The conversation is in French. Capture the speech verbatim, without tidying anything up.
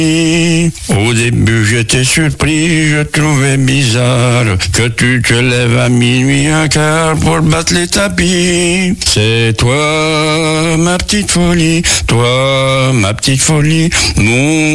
Au début j'étais surpris, je trouvais bizarre que tu te lèves à minuit un quart pour battre les tapis. C'est toi ma petite folie, toi ma petite folie, mon